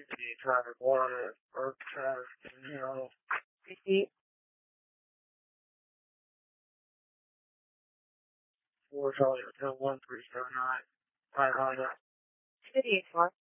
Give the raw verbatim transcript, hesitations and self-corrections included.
the traffic water or traffic in general. Receipt. Four Charlie Hotel one three seven nine. Five hundred. City four.